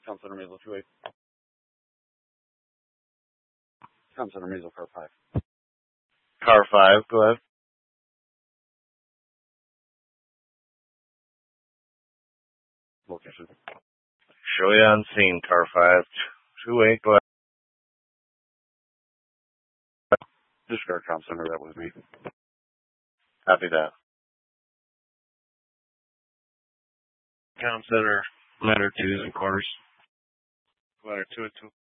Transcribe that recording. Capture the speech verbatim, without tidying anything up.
Com Center Mazel two eight. Com Center Mazel car five. Car five, go ahead. Location. Show you on scene, car five. two eight, go ahead. Discard Com Center, that was me. Copy that. Com Center, letter twos and quarters. Letter two and two.